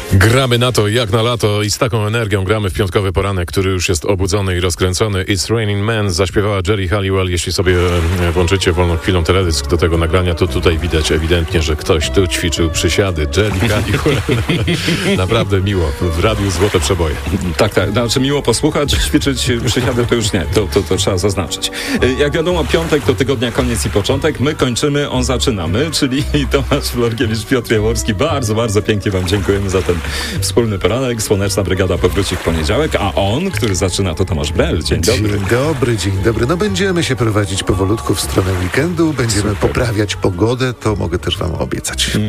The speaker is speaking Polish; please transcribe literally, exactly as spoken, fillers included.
Gramy na to jak na lato i z taką energią gramy w piątkowy poranek, który już jest obudzony i rozkręcony. It's Raining Men zaśpiewała Geri Halliwell. Jeśli sobie włączycie wolną chwilą teledysk do tego nagrania, to tutaj widać ewidentnie, że ktoś tu ćwiczył przysiady. Geri Halliwell. Naprawdę miło. W radiu Złote Przeboje. Tak, tak. Znaczy miło posłuchać, ćwiczyć przysiady to już nie. To, to, to trzeba zaznaczyć. Jak wiadomo, piątek to tygodnia koniec i początek. My kończymy, on zaczynamy, czyli Tomasz Florkiewicz, Piotr Jaworski. Bardzo, bardzo pięknie wam dziękujemy za ten wspólny poranek. Słoneczna Brygada powróci w poniedziałek, a on, który zaczyna, to Tomasz Brel. Dzień dobry. Dzień dobry, dzień dobry. No będziemy się prowadzić powolutku w stronę weekendu, będziemy Super. poprawiać pogodę, to mogę też wam obiecać.